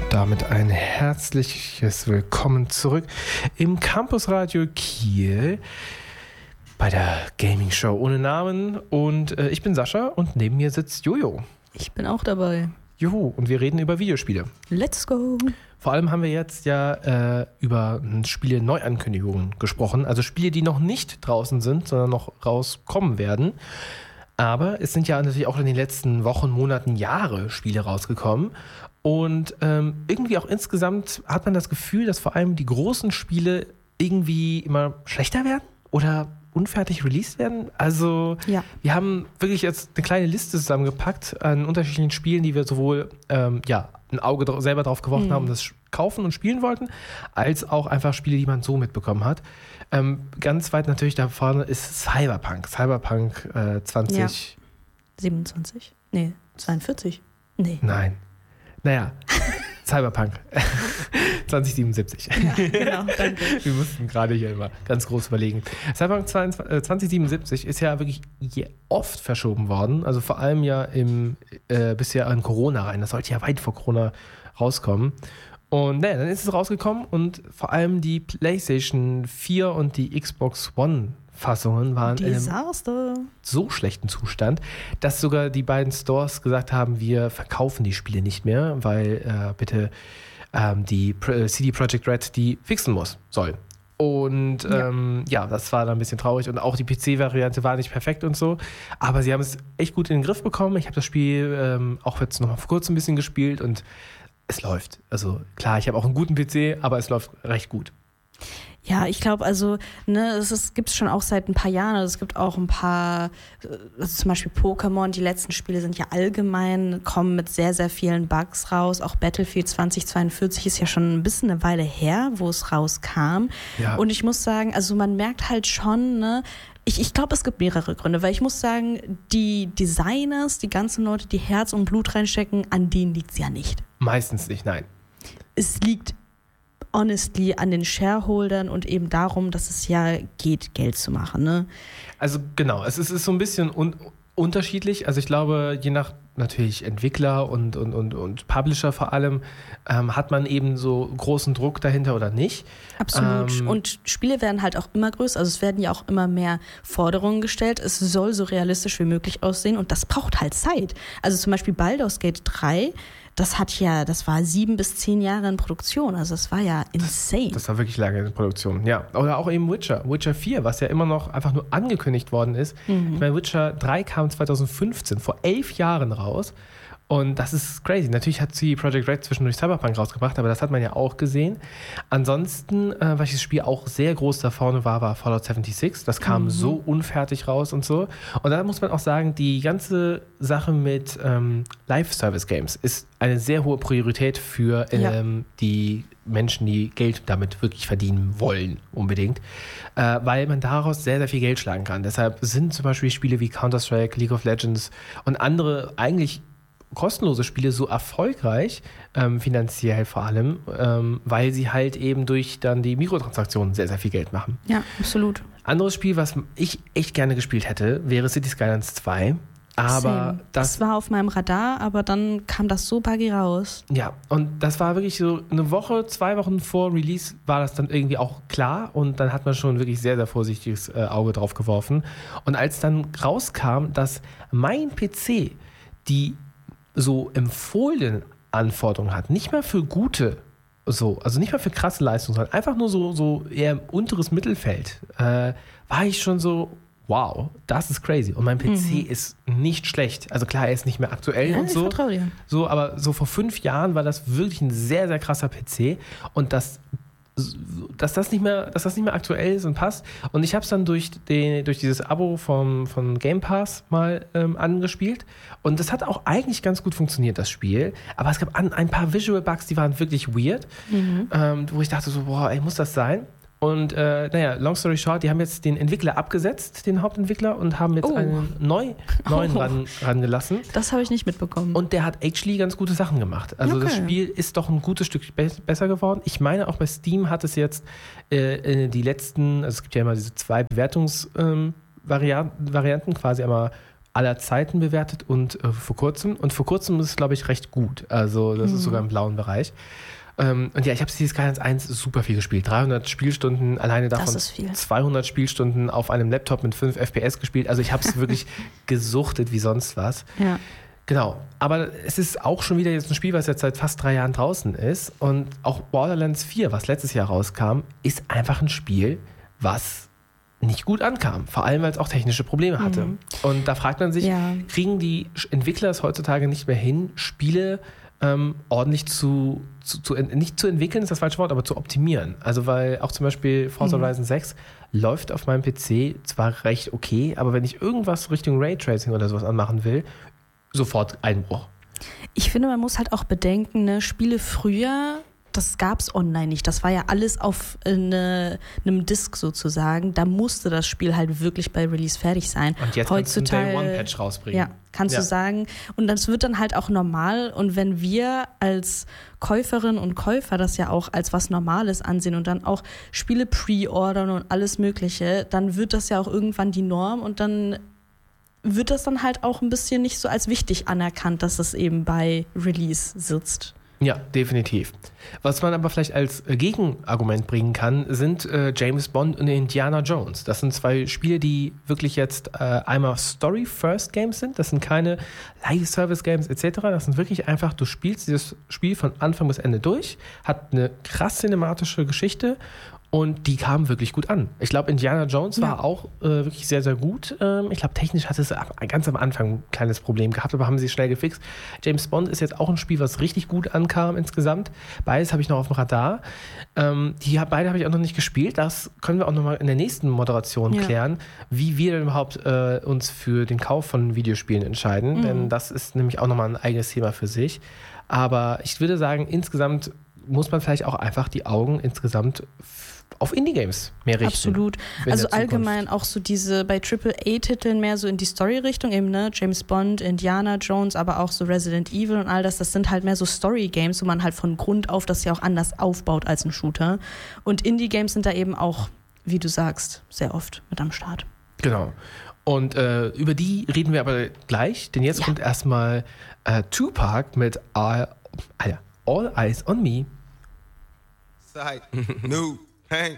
damit ein herzliches Willkommen zurück im Campus Radio Kiel bei der Gaming Show ohne Namen. Und ich bin Sascha und neben mir sitzt Jojo. Ich bin auch dabei. Juhu, und wir reden über Videospiele. Let's go! Vor allem haben wir jetzt ja über Spiele-Neuankündigungen gesprochen. Also Spiele, die noch nicht draußen sind, sondern noch rauskommen werden. Aber es sind ja natürlich auch in den letzten Wochen, Monaten, Jahre Spiele rausgekommen. Und irgendwie auch insgesamt hat man das Gefühl, dass vor allem die großen Spiele irgendwie immer schlechter werden oder unfertig released werden. Also ja. Wir haben wirklich jetzt eine kleine Liste zusammengepackt an unterschiedlichen Spielen, die wir sowohl ein Auge selber drauf geworfen haben und das kaufen und spielen wollten, als auch einfach Spiele, die man so mitbekommen hat. Ganz weit natürlich da vorne ist Cyberpunk. Cyberpunk 20... 27? Nee, 42? Nee. Nein. Naja, Cyberpunk 2077. Ja, genau, danke. Wir mussten gerade hier immer ganz groß überlegen. Cyberpunk 2077 ist ja wirklich oft verschoben worden. Also vor allem ja bisher in Corona rein. Das sollte ja weit vor Corona rauskommen. Und dann ist es rausgekommen und vor allem die PlayStation 4 und die Xbox One Fassungen waren in einem so schlechten Zustand, dass sogar die beiden Stores gesagt haben, wir verkaufen die Spiele nicht mehr, weil bitte die CD Projekt Red die fixen soll. Und das war dann ein bisschen traurig und auch die PC-Variante war nicht perfekt und so, aber sie haben es echt gut in den Griff bekommen. Ich habe das Spiel auch jetzt noch mal vor kurzem ein bisschen gespielt und es läuft. Also klar, ich habe auch einen guten PC, aber es läuft recht gut. Ja, ich glaube, gibt es schon auch seit ein paar Jahren. Also es gibt auch ein paar, zum Beispiel Pokémon, die letzten Spiele sind ja allgemein, kommen mit sehr, sehr vielen Bugs raus. Auch Battlefield 2042 ist ja schon ein bisschen eine Weile her, wo es rauskam. Ja. Und ich muss sagen, also man merkt halt schon, ne, ich glaube, es gibt mehrere Gründe, weil ich muss sagen, die Designers, die ganzen Leute, die Herz und Blut reinstecken, an denen liegt es ja nicht. Meistens nicht, nein. Es liegt honestly an den Shareholdern und eben darum, dass es ja geht, Geld zu machen, ne? Also genau, es ist so ein bisschen unterschiedlich. Also ich glaube, je nach natürlich Entwickler und Publisher vor allem, hat man eben so großen Druck dahinter oder nicht. Absolut. Und Spiele werden halt auch immer größer. Also es werden ja auch immer mehr Forderungen gestellt. Es soll so realistisch wie möglich aussehen und das braucht halt Zeit. Also zum Beispiel Baldur's Gate 3, das war 7 bis 10 Jahre in Produktion. Also das war ja insane. Das war wirklich lange in Produktion, ja. Oder auch eben Witcher 4, was ja immer noch einfach nur angekündigt worden ist. Ich meine, Witcher 3 kam 2015, vor 11 Jahren raus. Und das ist crazy. Natürlich hat CD Projekt Red zwischendurch Cyberpunk rausgebracht, aber das hat man ja auch gesehen. Ansonsten, welches Spiel auch sehr groß da vorne war Fallout 76. Das kam so unfertig raus und so. Und da muss man auch sagen, die ganze Sache mit Live-Service-Games ist eine sehr hohe Priorität für die Menschen, die Geld damit wirklich verdienen wollen, unbedingt. Weil man daraus sehr, sehr viel Geld schlagen kann. Deshalb sind zum Beispiel Spiele wie Counter-Strike, League of Legends und andere eigentlich kostenlose Spiele so erfolgreich, finanziell vor allem, weil sie halt eben durch dann die Mikrotransaktionen sehr, sehr viel Geld machen. Ja, absolut. Anderes Spiel, was ich echt gerne gespielt hätte, wäre Cities Skylines 2. Aber das war auf meinem Radar, aber dann kam das so buggy raus. Ja, und das war wirklich so eine Woche, 2 Wochen vor Release war das dann irgendwie auch klar und dann hat man schon wirklich sehr, sehr vorsichtiges Auge drauf geworfen. Und als dann rauskam, dass mein PC die so empfohlene Anforderungen hat, nicht mehr für gute, also nicht mehr für krasse Leistungen, sondern einfach nur so eher im unteres Mittelfeld, war ich schon so, wow, das ist crazy. Und mein PC ist nicht schlecht. Also klar, er ist nicht mehr aktuell und so. Vertraue dir. So, aber so vor 5 Jahren war das wirklich ein sehr, sehr krasser PC und dass das nicht mehr aktuell ist und passt. Und ich habe es dann durch dieses Abo von Game Pass mal angespielt. Und das hat auch eigentlich ganz gut funktioniert, das Spiel. Aber es gab ein paar Visual Bugs, die waren wirklich weird. Wo ich dachte so, boah, ey, muss das sein? Und long story short, die haben jetzt den Entwickler abgesetzt, den Hauptentwickler, und haben jetzt einen neuen rangelassen. Das habe ich nicht mitbekommen. Und der hat actually ganz gute Sachen gemacht. Also das Spiel ist doch ein gutes Stück besser geworden. Ich meine, auch bei Steam hat es jetzt die letzten, also es gibt ja immer diese 2 Bewertungsvarianten, quasi einmal aller Zeiten bewertet und vor kurzem. Und vor kurzem ist es, glaube ich, recht gut. Also das ist sogar im blauen Bereich. Und ja, ich habe Cities Skylines 1 super viel gespielt. 300 Spielstunden, alleine davon 200 Spielstunden auf einem Laptop mit 5 FPS gespielt. Also ich habe es wirklich gesuchtet wie sonst was. Ja. Genau, aber es ist auch schon wieder jetzt ein Spiel, was jetzt seit fast 3 Jahren draußen ist. Und auch Borderlands 4, was letztes Jahr rauskam, ist einfach ein Spiel, was nicht gut ankam. Vor allem, weil es auch technische Probleme hatte. Und da fragt man sich, kriegen die Entwickler es heutzutage nicht mehr hin, Spiele ordentlich nicht zu entwickeln, ist das falsche Wort, aber zu optimieren. Also weil auch zum Beispiel Forza Horizon 6 läuft auf meinem PC zwar recht okay, aber wenn ich irgendwas Richtung Raytracing oder sowas anmachen will, sofort Einbruch. Ich finde, man muss halt auch bedenken, ne, Spiele früher, das gab es online nicht. Das war ja alles auf einem Disk sozusagen. Da musste das Spiel halt wirklich bei Release fertig sein. Und jetzt heutzutage, kannst du einen Day-One-Patch rausbringen. Ja, kannst du sagen. Und das wird dann halt auch normal. Und wenn wir als Käuferinnen und Käufer das ja auch als was Normales ansehen und dann auch Spiele pre-ordern und alles Mögliche, dann wird das ja auch irgendwann die Norm und dann wird das dann halt auch ein bisschen nicht so als wichtig anerkannt, dass es eben bei Release sitzt. Ja, definitiv. Was man aber vielleicht als Gegenargument bringen kann, sind James Bond und Indiana Jones. Das sind 2 Spiele, die wirklich jetzt einmal Story-First-Games sind. Das sind keine Live-Service-Games etc. Das sind wirklich einfach, du spielst dieses Spiel von Anfang bis Ende durch, hat eine krass cinematische Geschichte und die kamen wirklich gut an. Ich glaube, Indiana Jones war auch wirklich sehr, sehr gut. Ich glaube, technisch hatte es ganz am Anfang ein kleines Problem gehabt, aber haben sie schnell gefixt. James Bond ist jetzt auch ein Spiel, was richtig gut ankam insgesamt. Beides habe ich noch auf dem Radar. Beide habe ich auch noch nicht gespielt. Das können wir auch noch mal in der nächsten Moderation klären, wie wir denn überhaupt uns für den Kauf von Videospielen entscheiden. Denn das ist nämlich auch noch mal ein eigenes Thema für sich. Aber ich würde sagen, insgesamt muss man vielleicht auch einfach die Augen insgesamt auf Indie-Games mehr richten. Absolut. Also allgemein auch so diese bei AAA-Titeln mehr so in die Story-Richtung, eben, ne, James Bond, Indiana Jones, aber auch so Resident Evil und all das, das sind halt mehr so Story-Games, wo man halt von Grund auf das ja auch anders aufbaut als ein Shooter. Und Indie-Games sind da eben auch, wie du sagst, sehr oft mit am Start. Genau. Und über die reden wir aber gleich, denn jetzt kommt erstmal Tupac mit All Eyes on Me. Sight, new, bang,